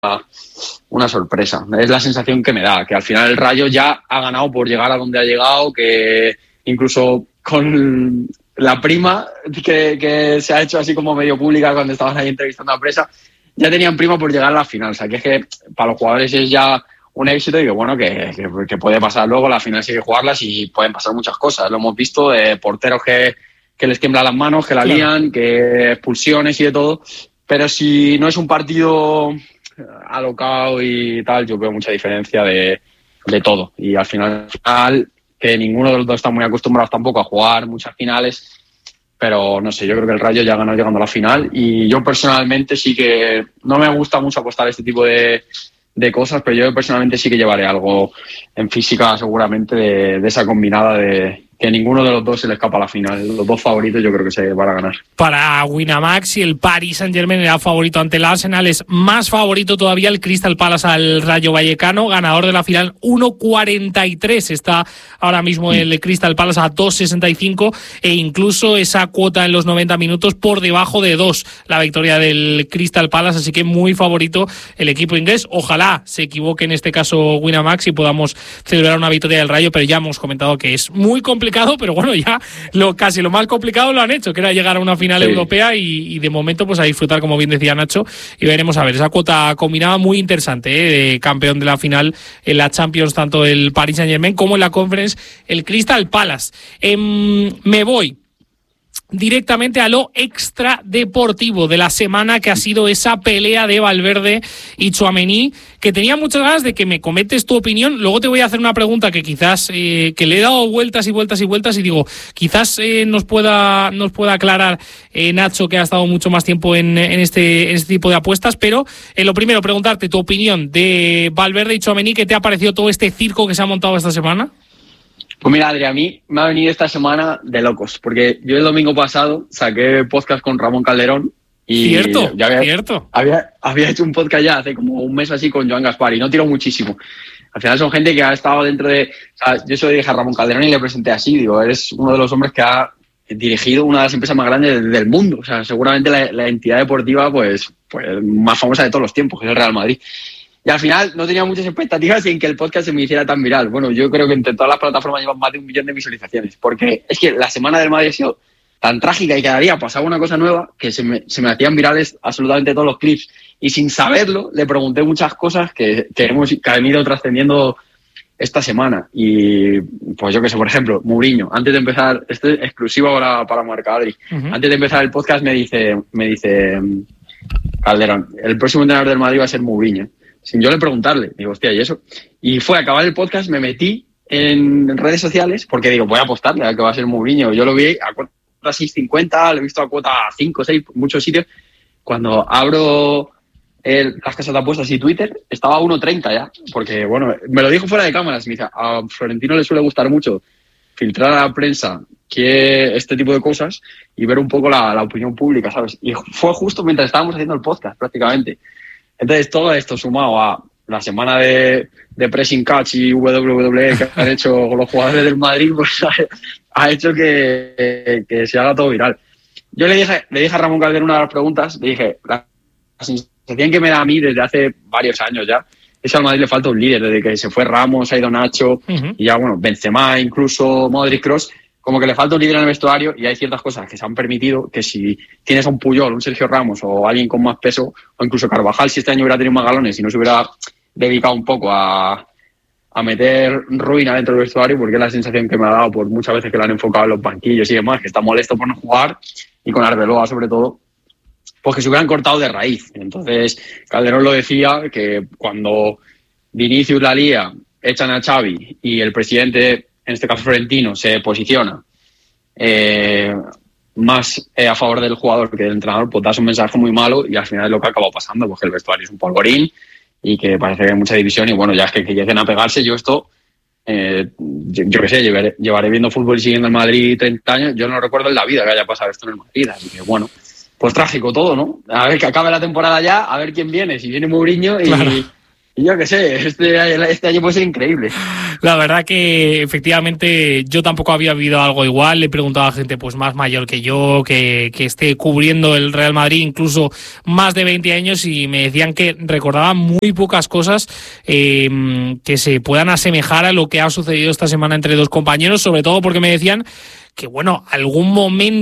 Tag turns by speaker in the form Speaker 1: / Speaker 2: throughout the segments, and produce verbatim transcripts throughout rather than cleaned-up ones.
Speaker 1: una sorpresa. Es la sensación que me da, que al final el Rayo ya ha ganado por llegar a donde ha llegado, que incluso con la prima que, que se ha hecho así como medio pública cuando estaban ahí entrevistando a la prensa, ya tenían prima por llegar a la final. O sea, que es que para los jugadores es ya un éxito y que bueno, que, que, que puede pasar luego, la final sigue jugarlas y pueden pasar muchas cosas. Lo hemos visto de porteros que, que les tiemblan las manos, que la
Speaker 2: claro.
Speaker 1: lían, que expulsiones y de todo. Pero si no es un partido alocado y tal, yo veo mucha diferencia de, de todo. Y al final, que ninguno de los dos está muy acostumbrados tampoco a jugar muchas finales, pero no sé, yo creo que el Rayo ya ganó llegando a la final y yo personalmente sí que no me gusta mucho apostar este tipo de, de cosas, pero yo personalmente sí que llevaré algo en física seguramente de, de esa combinada de que ninguno de los dos se le escapa a la final. Los dos favoritos yo creo que se van a ganar.
Speaker 2: Para Winamax, y el Paris Saint-Germain era favorito ante el Arsenal, es más favorito todavía el Crystal Palace al Rayo Vallecano, ganador de la final uno cuarenta y tres. Está ahora mismo el Crystal Palace a dos sesenta y cinco e incluso esa cuota en los noventa minutos por debajo de dos, la victoria del Crystal Palace, así que muy favorito el equipo inglés. Ojalá se equivoque en este caso Winamax y podamos celebrar una victoria del Rayo, pero ya hemos comentado que es muy complicado. Pero bueno, ya lo casi lo más complicado lo han hecho, que era llegar a una final sí. europea y, y de momento pues a disfrutar, como bien decía Nacho, y veremos a ver esa cuota combinada muy interesante, ¿eh? De campeón de la final en la Champions, tanto el Paris Saint-Germain como en la Conference el Crystal Palace. Eh, me voy directamente a lo extradeportivo de la semana, que ha sido esa pelea de Valverde y Tchouaméni, que tenía muchas ganas de que me comentes tu opinión. Luego te voy a hacer una pregunta que quizás eh, que le he dado vueltas y vueltas y vueltas y digo, quizás eh, nos pueda nos pueda aclarar eh, Nacho, que ha estado mucho más tiempo en, en, este, en este tipo de apuestas, pero eh, lo primero, preguntarte tu opinión de Valverde y Tchouaméni. ¿Qué te ha parecido todo este circo que se ha montado esta semana?
Speaker 1: Pues mira, Adri, a mí me ha venido esta semana de locos, porque yo el domingo pasado saqué podcast con Ramón Calderón y
Speaker 2: cierto,
Speaker 1: ya había,
Speaker 2: cierto.
Speaker 1: Había, había hecho un podcast ya hace como un mes así con Joan Gaspar y no tiró muchísimo. Al final son gente que ha estado dentro de... O sea, yo se lo dije a Ramón Calderón y le presenté así, digo, eres uno de los hombres que ha dirigido una de las empresas más grandes del mundo. O sea, seguramente la, la entidad deportiva pues, pues más famosa de todos los tiempos, que es el Real Madrid. Y al final no tenía muchas expectativas en que el podcast se me hiciera tan viral. Bueno, yo creo que entre todas las plataformas llevan más de un millón de visualizaciones. Porque es que la semana del Madrid ha sido tan trágica y cada día pasaba una cosa nueva que se me, se me hacían virales absolutamente todos los clips. Y sin saberlo, le pregunté muchas cosas que, que, hemos, que han ido trascendiendo esta semana. Y pues yo que sé, por ejemplo, Mourinho, antes de empezar, esto es exclusivo ahora para Marca Adri, uh-huh. Antes de empezar el podcast me dice, me dice Calderón, el próximo entrenador del Madrid va a ser Mourinho. Sin yo le preguntarle, digo, hostia, ¿y eso? Y fue a acabar el podcast, me metí en redes sociales, porque digo, voy a apostarle a que va a ser Mourinho. Yo lo vi a cuota seis cincuenta, lo he visto a cuota cinco, seis, muchos sitios. Cuando abro el, las casas de apuestas y Twitter, estaba a uno treinta ya, porque, bueno, me lo dijo fuera de cámaras. Me dice, a Florentino le suele gustar mucho filtrar a la prensa que este tipo de cosas y ver un poco la, la opinión pública, ¿sabes? Y fue justo mientras estábamos haciendo el podcast, prácticamente. Entonces, todo esto sumado a la semana de, de pressing catch y W W E que han hecho los jugadores del Madrid, pues ha, ha hecho que, que se haga todo viral. Yo le dije, le dije a Ramón Calderón una de las preguntas, le dije, la sensación que me da a mí desde hace varios años ya, es que al Madrid le falta un líder, desde que se fue Ramos, ha ido Nacho, uh-huh. Y ya, bueno, Benzema, incluso Modric, Kroos, como que le falta un líder en el vestuario y hay ciertas cosas que se han permitido que si tienes a un Puyol, un Sergio Ramos o alguien con más peso, o incluso Carvajal, si este año hubiera tenido más galones y no se hubiera dedicado un poco a, a meter ruina dentro del vestuario, porque es la sensación que me ha dado por muchas veces que lo han enfocado en los banquillos y demás, que está molesto por no jugar, y con Arbeloa sobre todo, pues que se hubieran cortado de raíz. Entonces Calderón lo decía, que cuando Vinicius la lía, echan a Xavi y el presidente, en este caso Florentino, se posiciona eh, más eh, a favor del jugador que del entrenador, pues das un mensaje muy malo y al final es lo que ha acabado pasando, porque el vestuario es un polvorín y que parece que hay mucha división y bueno, ya es que, que lleguen a pegarse, yo esto, eh, yo, yo qué sé, llevaré, llevaré viendo fútbol y siguiendo el Madrid treinta años, yo no recuerdo en la vida que haya pasado esto en el Madrid, así que bueno, pues trágico todo, ¿no? A ver que acabe la temporada ya, a ver quién viene, si viene Mourinho y... Claro. Y yo qué sé, este, este año puede ser increíble.
Speaker 2: La verdad que efectivamente yo tampoco había vivido algo igual. Le he preguntado a gente pues más mayor que yo, que, que esté cubriendo el Real Madrid incluso más de veinte años, y me decían que recordaban muy pocas cosas eh, que se puedan asemejar a lo que ha sucedido esta semana entre dos compañeros, sobre todo porque me decían que, bueno, algún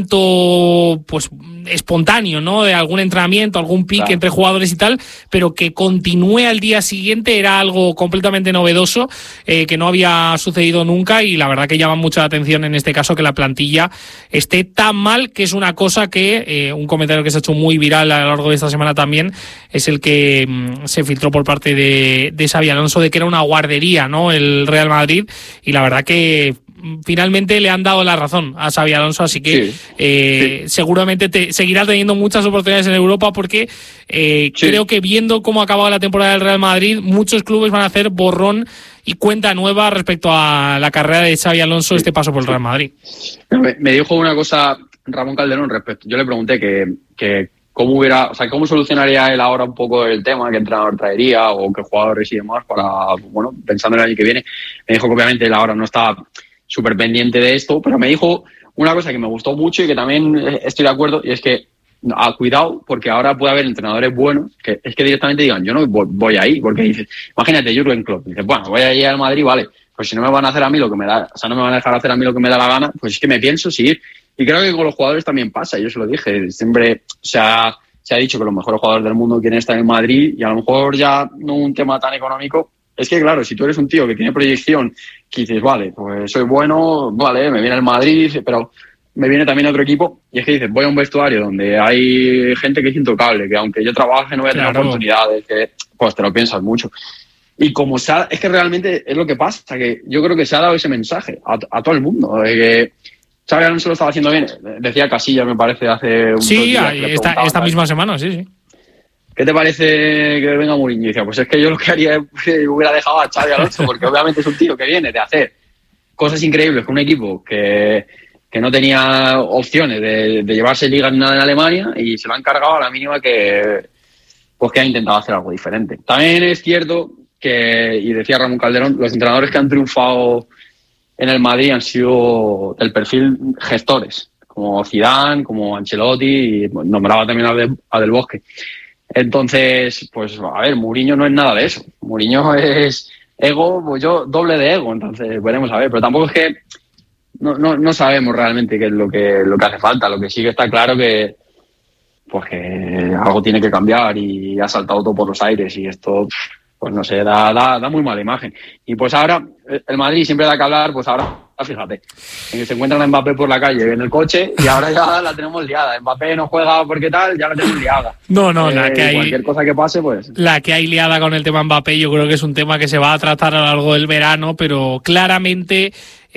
Speaker 2: momento pues espontáneo, ¿no?, de algún entrenamiento, algún pique claro. entre jugadores y tal, pero que continúe al día siguiente era algo completamente novedoso, eh, que no había sucedido nunca, y la verdad que llama mucha atención en este caso que la plantilla esté tan mal, que es una cosa que, eh, un comentario que se ha hecho muy viral a lo largo de esta semana también, es el que mmm, se filtró por parte de, de Xabi Alonso, de que era una guardería, ¿no?, el Real Madrid, y la verdad que finalmente le han dado la razón a Xabi Alonso, así que sí, eh, sí. seguramente te, seguirá teniendo muchas oportunidades en Europa, porque eh, sí. creo que viendo cómo ha acabado la temporada del Real Madrid, muchos clubes van a hacer borrón y cuenta nueva respecto a la carrera de Xabi Alonso, sí. este paso por el Real Madrid.
Speaker 1: Me, me dijo una cosa Ramón Calderón respecto, yo le pregunté que, que cómo hubiera, o sea, cómo solucionaría él ahora un poco el tema, qué entrenador traería o qué jugadores y demás para, bueno, pensando en el año que viene. Me dijo que obviamente él ahora no está súper pendiente de esto, pero me dijo una cosa que me gustó mucho y que también estoy de acuerdo, y es que ah, cuidado, porque ahora puede haber entrenadores buenos que es que directamente digan, yo no voy ahí, porque dices, imagínate Jürgen Klopp, dices, bueno, voy a ir al Madrid, vale, pues si no me van a hacer a mí lo que me da, o sea, no me van a dejar hacer a mí lo que me da la gana, pues es que me pienso seguir. Y creo que con los jugadores también pasa, yo se lo dije, siempre se ha, se ha dicho que los mejores jugadores del mundo quieren estar en Madrid, y a lo mejor ya no un tema tan económico. Es que, claro, si tú eres un tío que tiene proyección, que dices, vale, pues soy bueno, vale, me viene el Madrid, pero me viene también otro equipo, y es que dices, voy a un vestuario donde hay gente que es intocable, que aunque yo trabaje no voy a tener claro. oportunidades, que pues te lo piensas mucho. Y como se ha, es que realmente es lo que pasa, que yo creo que se ha dado ese mensaje a, a todo el mundo, de que Xabi Alonso lo estaba haciendo bien. Decía Casillas, me parece, hace un
Speaker 2: Sí, días, esta, esta misma semana, sí, sí.
Speaker 1: ¿Qué te parece que venga Mourinho? Y decía, pues es que yo lo que haría es que hubiera dejado a Xabi Alonso, porque obviamente es un tío que viene de hacer cosas increíbles con un equipo que, que no tenía opciones de, de llevarse liga ni nada en Alemania, y se lo han cargado a la mínima que, pues que ha intentado hacer algo diferente. También es cierto que, y decía Ramón Calderón, los entrenadores que han triunfado en el Madrid han sido del perfil gestores, como Zidane, como Ancelotti, y nombraba también a Del, a Del Bosque. Entonces, pues, a ver, Mourinho no es nada de eso. Mourinho es ego, pues yo, doble de ego. Entonces, veremos a ver. Pero tampoco es que no, no, no sabemos realmente qué es lo que, lo que hace falta. Lo que sí que está claro que, pues, que algo tiene que cambiar, y ha saltado todo por los aires, y esto, pues, no sé, da, da, da muy mala imagen. Y pues ahora, el Madrid siempre da que hablar, pues ahora, fíjate, se encuentran a Mbappé por la calle en el coche, y ahora ya la tenemos liada. Mbappé no juega porque tal, ya la tenemos liada.
Speaker 2: No, no,
Speaker 1: eh,
Speaker 2: la que hay,
Speaker 1: cualquier cosa que pase, pues...
Speaker 2: La que hay liada con el tema Mbappé, yo creo que es un tema que se va a tratar a lo largo del verano, pero claramente...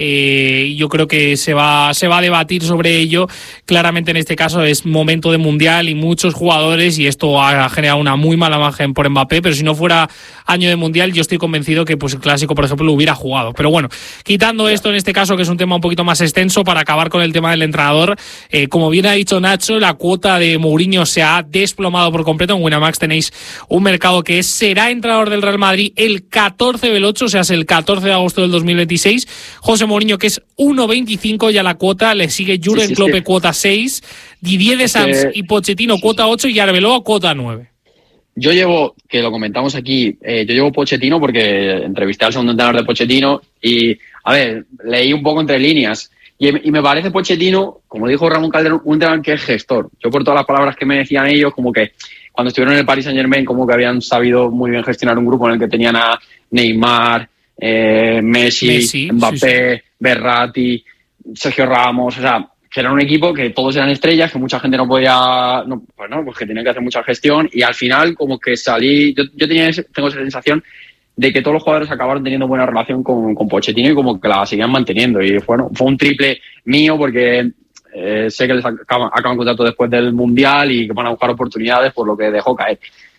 Speaker 2: Eh, yo creo que se va se va a debatir sobre ello. Claramente en este caso es momento de mundial y muchos jugadores, y esto ha generado una muy mala imagen por Mbappé, pero si no fuera año de mundial yo estoy convencido que pues el clásico, por ejemplo, lo hubiera jugado. Pero bueno, quitando esto en este caso, que es un tema un poquito más extenso, para acabar con el tema del entrenador, eh, como bien ha dicho Nacho, la cuota de Mourinho se ha desplomado por completo. En Winamax tenéis un mercado que es, será entrenador del Real Madrid el catorce del ocho, o sea, es el catorce de agosto del dos mil veintiséis. José Mourinho, que es uno veinticinco ya la cuota, le sigue Jürgen sí, sí, Klopp sí. cuota seis, Didier Deschamps eh, y Pochettino cuota ocho, y Arbeloa cuota nueve.
Speaker 1: Yo llevo, que lo comentamos aquí, eh, yo llevo Pochettino porque entrevisté al segundo entrenador de Pochettino y, a ver, leí un poco entre líneas y, y me parece Pochettino, como dijo Ramón Calderón, un entrenador que es gestor. Yo, por todas las palabras que me decían ellos, como que cuando estuvieron en el Paris Saint-Germain, como que habían sabido muy bien gestionar un grupo en el que tenían a Neymar, eh, Messi, Messi, Mbappé, sí, sí. Berratti, Sergio Ramos, o sea, que era un equipo que todos eran estrellas, que mucha gente no podía, no, pues no, pues que tenía que hacer mucha gestión, y al final como que salí, yo, yo tenía ese, tengo esa sensación de que todos los jugadores acabaron teniendo buena relación con, con Pochettino, y como que la seguían manteniendo, y bueno, fue un triple mío porque eh, sé que les acaban, acaban contrato después del Mundial y que van a buscar oportunidades por lo que dejó caer.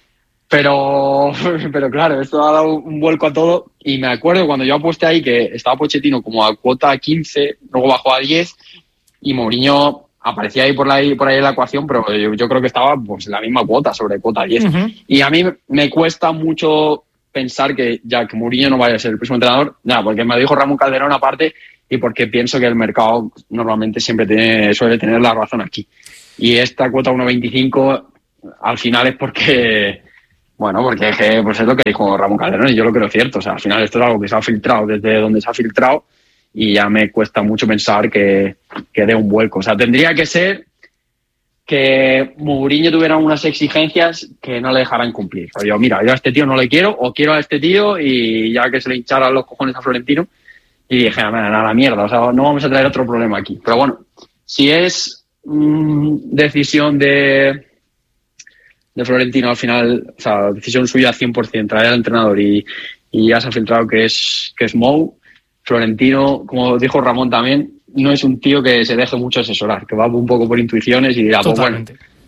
Speaker 1: Pero, pero claro, esto ha dado un vuelco a todo, y me acuerdo cuando yo aposté ahí que estaba Pochettino como a cuota quince, luego bajó a diez, y Mourinho aparecía ahí por ahí, por ahí en la ecuación, pero yo, yo creo que estaba pues la misma cuota, sobre cuota diez. Uh-huh. Y a mí me cuesta mucho pensar que ya que Mourinho no vaya a ser el próximo entrenador, nada, porque me lo dijo Ramón Calderón aparte y porque pienso que el mercado normalmente siempre tiene, suele tener la razón aquí. Y esta cuota uno veinticinco al final es porque, bueno, porque es, que, pues es lo que dijo Ramón Calderón y yo lo creo cierto. O sea, al final esto es algo que se ha filtrado desde donde se ha filtrado y ya me cuesta mucho pensar que, que dé un vuelco. O sea, tendría que ser que Mourinho tuviera unas exigencias que no le dejaran cumplir. O yo, mira, yo a este tío no le quiero o quiero a este tío y ya que se le hincharan los cojones a Florentino y dije, nada, a la mierda, o sea, no vamos a traer otro problema aquí. Pero bueno, si es mmm, decisión de, de Florentino al final, o sea, decisión suya cien por ciento, traer al entrenador y, y ya se ha filtrado que es, que es Mou, Florentino, como dijo Ramón también, no es un tío que se deje mucho asesorar, que va un poco por intuiciones y dirá, pues bueno,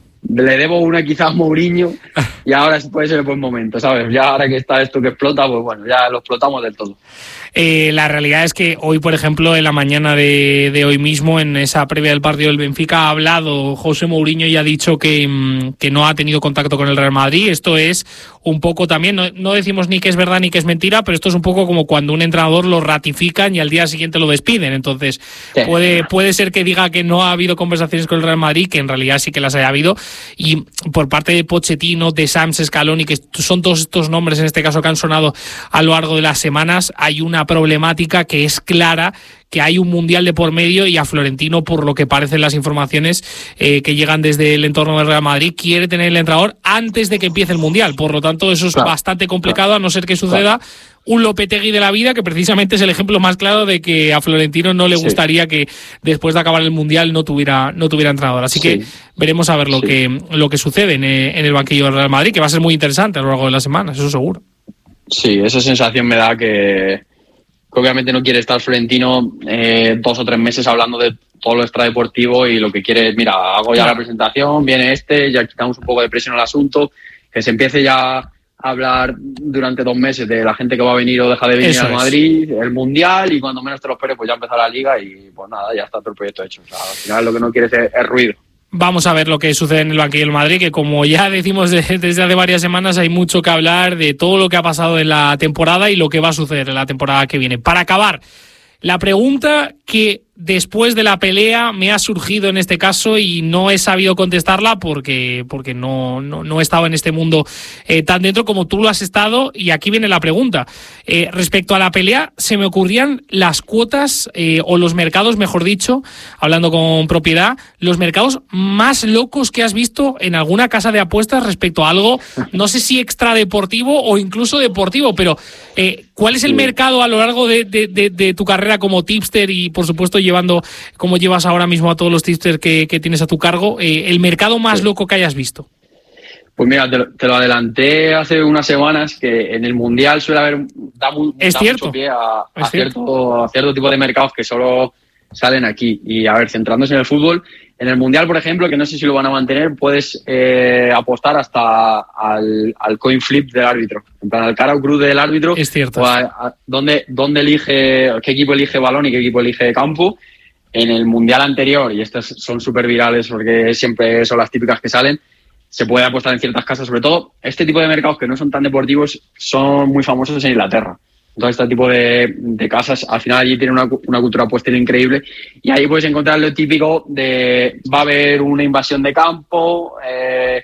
Speaker 1: le debo una quizás a Mourinho y ahora puede ser el buen momento, ¿sabes? Ya ahora que está esto que explota, pues bueno, ya lo explotamos del todo.
Speaker 2: Eh, la realidad es que hoy, por ejemplo, en la mañana de, de hoy mismo, en esa previa del partido del Benfica, ha hablado José Mourinho y ha dicho que, que no ha tenido contacto con el Real Madrid. Esto es un poco también, no, no decimos ni que es verdad ni que es mentira, pero esto es un poco como cuando un entrenador lo ratifican y al día siguiente lo despiden. Entonces, sí. puede, puede ser que diga que no ha habido conversaciones con el Real Madrid, que en realidad sí que las haya habido. Y por parte de Pochettino, de Sams, Scaloni, que son todos estos nombres en este caso que han sonado a lo largo de las semanas, hay una problemática que es clara, que hay un mundial de por medio y a Florentino, por lo que parecen las informaciones eh, que llegan desde el entorno del Real Madrid, quiere tener el entrenador antes de que empiece el mundial. Por lo tanto, eso es claro, bastante complicado, claro, a no ser que suceda claro. un Lopetegui de la vida, que precisamente es el ejemplo más claro de que a Florentino no le sí. gustaría que después de acabar el mundial no tuviera no tuviera entrenador. Así sí. que veremos a ver lo sí. que lo que sucede en, en el banquillo del Real Madrid, que va a ser muy interesante a lo largo de las semanas, eso seguro.
Speaker 1: Sí, esa sensación me da que obviamente no quiere estar Florentino eh, dos o tres meses hablando de todo lo extradeportivo y lo que quiere es, mira, hago ya claro. la presentación, viene este, ya quitamos un poco de presión al asunto, que se empiece ya a hablar durante dos meses de la gente que va a venir o deja de venir Eso a Madrid, es. el Mundial, y cuando menos te lo esperes pues ya empezar la Liga y pues nada, ya está todo el proyecto hecho. O sea, al final lo que no quiere es, es ruido.
Speaker 2: Vamos a ver lo que sucede en el banquillo del Madrid, que como ya decimos desde hace varias semanas, hay mucho que hablar de todo lo que ha pasado en la temporada y lo que va a suceder en la temporada que viene. Para acabar, la pregunta que después de la pelea me ha surgido en este caso y no he sabido contestarla porque, porque no, no, no he estado en este mundo eh, tan dentro como tú lo has estado, y aquí viene la pregunta. Eh, respecto a la pelea, se me ocurrían las cuotas eh, o los mercados, mejor dicho, hablando con propiedad, los mercados más locos que has visto en alguna casa de apuestas respecto a algo, no sé si extradeportivo o incluso deportivo, pero eh, ¿cuál es el mercado a lo largo de, de, de, de tu carrera como tipster y, por supuesto, llevando como llevas ahora mismo a todos los tipsters que, que tienes a tu cargo, eh, el mercado más sí. loco que hayas visto?
Speaker 1: Pues mira, te lo, te lo adelanté hace unas semanas, que en el Mundial suele haber, da, muy,
Speaker 2: es
Speaker 1: da
Speaker 2: cierto.
Speaker 1: mucho pie a, a, cierto, a cierto tipo de mercados que solo salen aquí. Y a ver, centrándose en el fútbol, en el Mundial, por ejemplo, que no sé si lo van a mantener, puedes eh, apostar hasta al, al coin flip del árbitro, en plan al cara o cruz del árbitro.
Speaker 2: Es cierto.
Speaker 1: O a, a dónde, dónde elige, qué equipo elige balón y qué equipo elige campo. En el Mundial anterior, y estas son súper virales porque siempre son las típicas que salen, se puede apostar en ciertas casas. Sobre todo, este tipo de mercados que no son tan deportivos son muy famosos en Inglaterra. Entonces, este tipo de, de casas, al final allí tienen una, una cultura apuestera increíble, y ahí puedes encontrar lo típico de va a haber una invasión de campo. Eh,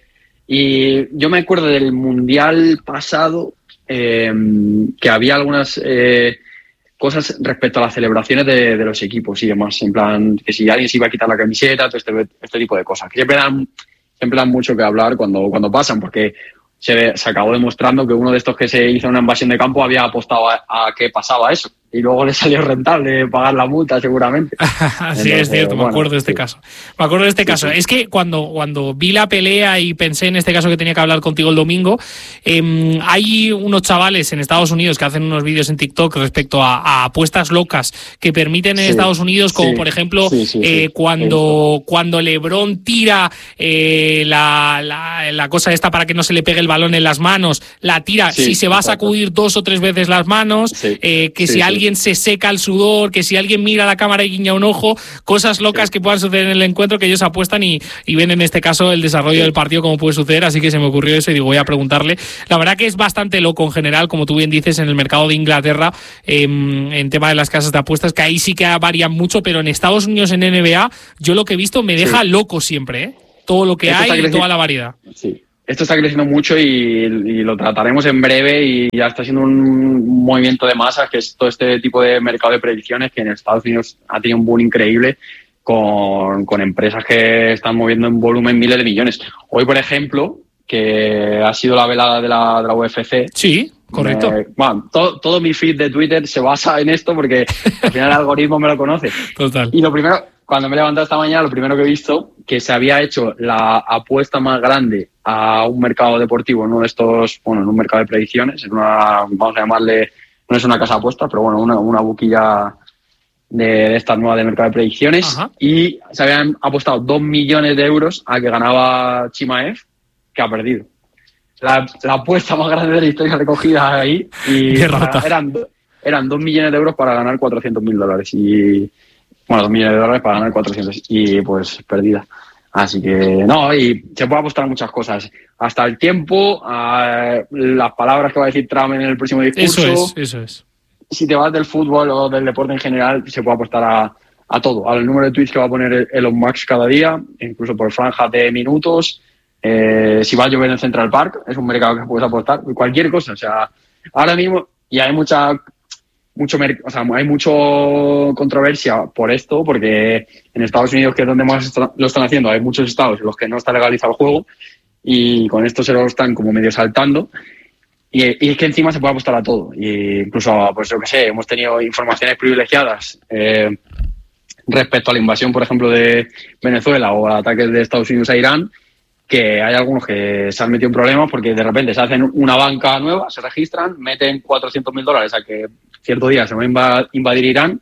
Speaker 1: y yo me acuerdo del Mundial pasado eh, que había algunas eh, cosas respecto a las celebraciones de, de los equipos y demás, en plan que si alguien se iba a quitar la camiseta, todo este, este tipo de cosas, que siempre dan, siempre dan mucho que hablar cuando, cuando pasan, porque Se, se acabó demostrando que uno de estos que se hizo una invasión de campo había apostado a, a que pasaba eso. Y luego le salió rentable pagar la multa, seguramente.
Speaker 2: sí, Entonces, es cierto, bueno, me acuerdo de este sí. caso. Me acuerdo de este sí, caso. Sí. Es que cuando, cuando vi la pelea y pensé en este caso que tenía que hablar contigo el domingo, eh, hay unos chavales en Estados Unidos que hacen unos vídeos en TikTok respecto a, a apuestas locas que permiten en sí, Estados Unidos, como sí, por ejemplo, sí, sí, eh, sí, cuando, sí. cuando LeBron tira eh, la, la, la cosa esta para que no se le pegue el balón en las manos, la tira, sí, si se va a sacudir exacto. dos o tres veces las manos, sí, eh, que sí, si alguien alguien se seca el sudor, que si alguien mira a la cámara y guiña un ojo, cosas locas sí. que puedan suceder en el encuentro que ellos apuestan y, y ven en este caso el desarrollo sí. del partido como puede suceder, así que se me ocurrió eso y digo, voy a preguntarle. La verdad que es bastante loco en general, como tú bien dices, en el mercado de Inglaterra, eh, en tema de las casas de apuestas, que ahí sí que varían mucho, pero en Estados Unidos, en N B A, yo lo que he visto me deja sí. loco siempre, ¿eh? Todo lo que Esto hay y toda la variedad.
Speaker 1: Sí. Esto está creciendo mucho y, y lo trataremos en breve y ya está siendo un movimiento de masas, que es todo este tipo de mercado de predicciones que en Estados Unidos ha tenido un boom increíble con, con empresas que están moviendo en volumen miles de millones. Hoy, por ejemplo, que ha sido la velada de la, de la U F C.
Speaker 2: Sí, correcto.
Speaker 1: Eh, bueno, todo, todo mi feed de Twitter se basa en esto porque al final el algoritmo me lo conoce.
Speaker 2: Total.
Speaker 1: Y lo primero, cuando me he levantado esta mañana, lo primero que he visto que se había hecho la apuesta más grande a un mercado deportivo, no de estos, bueno, en un mercado de predicciones, en una, vamos a llamarle, no es una casa de apuestas, pero bueno, una, una buquilla de, de estas nuevas de mercado de predicciones. Ajá. Y se habían apostado dos millones de euros a que ganaba Chimaev, que ha perdido. La, la apuesta más grande de la historia recogida ahí y para, eran, eran dos millones de euros para ganar cuatrocientos mil dólares y bueno, dos millones de dólares para ganar cuatrocientos y pues perdida. Así que no, y se puede apostar muchas cosas. Hasta el tiempo, a las palabras que va a decir Trump en el próximo discurso.
Speaker 2: Eso es, eso es.
Speaker 1: Si te vas del fútbol o del deporte en general, se puede apostar a, a todo. Al número de tweets que va a poner Elon Musk cada día, incluso por franjas de minutos. Eh, si va a llover en Central Park, es un mercado que puedes apostar. Cualquier cosa. O sea, ahora mismo, y hay mucha... mucho o sea, hay mucho controversia por esto, porque en Estados Unidos, que es donde más lo están haciendo, hay muchos estados en los que no está legalizado el juego y con esto se lo están como medio saltando y, y es que encima se puede apostar a todo y incluso, pues yo que sé, hemos tenido informaciones privilegiadas eh, respecto a la invasión, por ejemplo, de Venezuela o al ataque de Estados Unidos a Irán, que hay algunos que se han metido en problemas porque de repente se hacen una banca nueva, se registran, meten cuatrocientos mil dólares a que cierto día se va a invadir Irán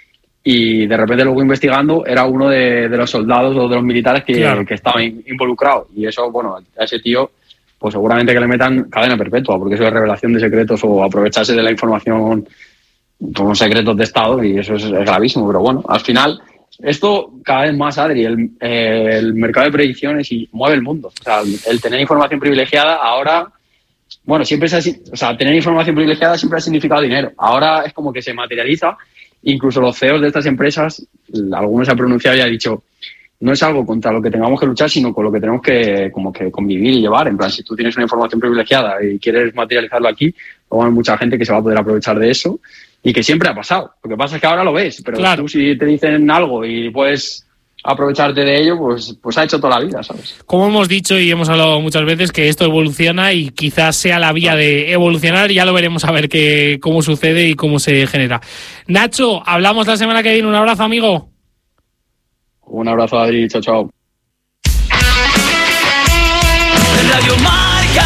Speaker 1: y de repente luego investigando era uno de, de los soldados o de los militares que, claro. que estaba involucrado y eso, bueno, a ese tío pues seguramente que le metan cadena perpetua porque eso es revelación de secretos o aprovecharse de la información con secretos de Estado y eso es, es gravísimo, pero bueno, al final esto cada vez más, Adri, el, eh, el mercado de predicciones y mueve el mundo, o sea, el, el tener información privilegiada ahora. Bueno, siempre se ha, o sea, tener información privilegiada siempre ha significado dinero. Ahora es como que se materializa. Incluso los C E Os de estas empresas, algunos se han pronunciado y han dicho, no es algo contra lo que tengamos que luchar, sino con lo que tenemos que como que convivir y llevar. En plan, si tú tienes una información privilegiada y quieres materializarlo aquí, luego hay mucha gente que se va a poder aprovechar de eso y que siempre ha pasado. Lo que pasa es que ahora lo ves, pero claro. Tú si te dicen algo y puedes aprovecharte de ello, pues, pues ha hecho toda la vida, ¿sabes?
Speaker 2: Como hemos dicho y hemos hablado muchas veces, que esto evoluciona y quizás sea la vía de evolucionar, y ya lo veremos a ver qué, cómo sucede y cómo se genera. Nacho, hablamos la semana que viene. Un abrazo, amigo.
Speaker 1: Un abrazo, Adri. Chao, chao.
Speaker 3: Radio Marca.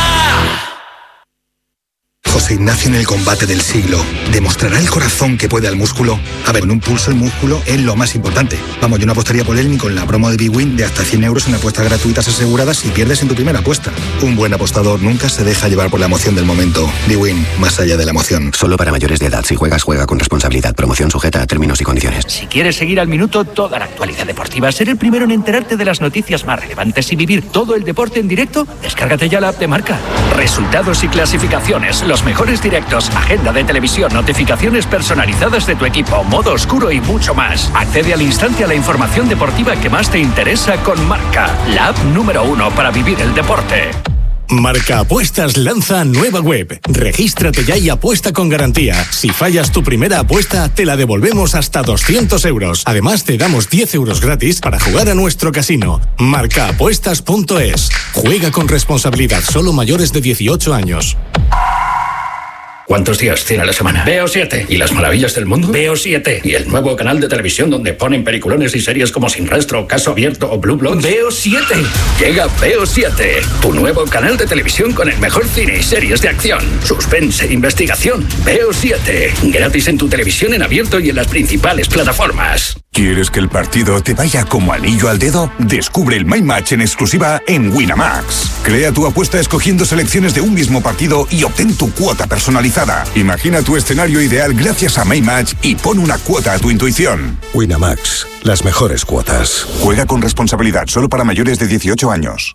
Speaker 4: José Ignacio en el combate del siglo. ¿Demostrará el corazón que puede al músculo? A ver, en un pulso el músculo es lo más importante. Vamos, yo no apostaría por él ni con la promo de BWin de hasta cien euros en apuestas gratuitas aseguradas si pierdes en tu primera apuesta. Un buen apostador nunca se deja llevar por la emoción del momento. BWin, más allá de la emoción.
Speaker 5: Solo para mayores de edad. Si juegas, juega con responsabilidad. Promoción sujeta a términos y condiciones.
Speaker 3: Si quieres seguir al minuto toda la actualidad deportiva, ser el primero en enterarte de las noticias más relevantes y vivir todo el deporte en directo, descárgate ya la app de Marca. Resultados y clasificaciones, los mejores directos, agenda de televisión, notificaciones personalizadas de tu equipo, modo oscuro y mucho más. Accede al instante a la información deportiva que más te interesa con Marca, la app número uno para vivir el deporte.
Speaker 6: Marca Apuestas lanza nueva web. Regístrate ya y apuesta con garantía. Si fallas tu primera apuesta, te la devolvemos hasta doscientos euros. Además, te damos diez euros gratis para jugar a nuestro casino. marca apuestas punto es. Juega con responsabilidad, solo mayores de dieciocho años.
Speaker 7: ¿Cuántos días tiene la semana? Veo siete. ¿Y las maravillas del mundo? Veo siete. ¿Y el nuevo canal de televisión donde ponen peliculones y series como Sin Rastro, Caso Abierto o Blue Bloods? Veo siete. Llega Veo siete, tu nuevo canal de televisión con el mejor cine y series de acción, suspense e investigación. Veo siete. Gratis en tu televisión en abierto y en las principales plataformas.
Speaker 8: ¿Quieres que el partido te vaya como anillo al dedo? Descubre el My Match en exclusiva en Winamax. Crea tu apuesta escogiendo selecciones de un mismo partido y obtén tu cuota personalizada. Imagina tu escenario ideal gracias a My Match y pon una cuota a tu intuición.
Speaker 9: Winamax, las mejores cuotas.
Speaker 8: Juega con responsabilidad, solo para mayores de dieciocho años.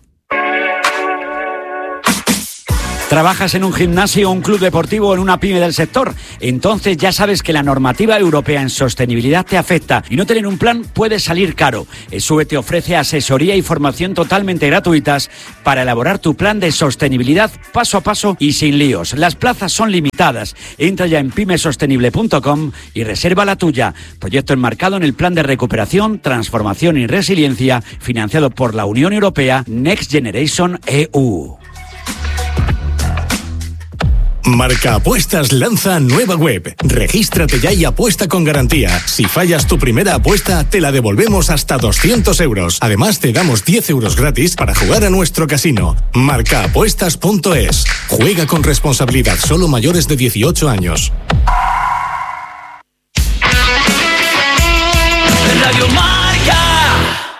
Speaker 10: ¿Trabajas en un gimnasio, un club deportivo o en una pyme del sector? Entonces ya sabes que la normativa europea en sostenibilidad te afecta y no tener un plan puede salir caro. ESUBE te ofrece asesoría y formación totalmente gratuitas para elaborar tu plan de sostenibilidad paso a paso y sin líos. Las plazas son limitadas. Entra ya en pyme sostenible punto com y reserva la tuya. Proyecto enmarcado en el Plan de Recuperación, Transformación y Resiliencia financiado por la Unión Europea Next Generation E U.
Speaker 6: Marca Apuestas lanza nueva web. Regístrate ya y apuesta con garantía. Si fallas tu primera apuesta, te la devolvemos hasta doscientos euros. Además, te damos diez euros gratis para jugar a nuestro casino. marca apuestas punto es. Juega con responsabilidad, solo mayores de dieciocho años.
Speaker 10: Radio Marca.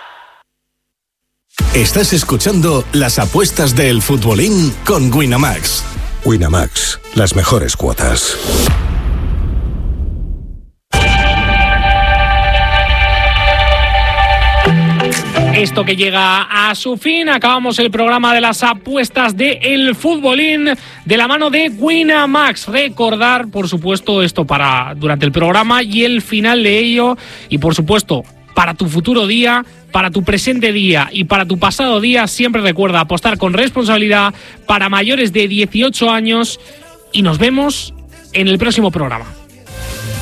Speaker 6: Estás escuchando las apuestas del futbolín con Winamax.
Speaker 9: Winamax, las mejores cuotas.
Speaker 2: Esto que llega a su fin, acabamos el programa de las apuestas de El Futbolín de la mano de Winamax. Recordar, por supuesto, esto para durante el programa y el final de ello, y por supuesto, para tu futuro día, para tu presente día y para tu pasado día, siempre recuerda apostar con responsabilidad para mayores de dieciocho años y nos vemos en el próximo programa.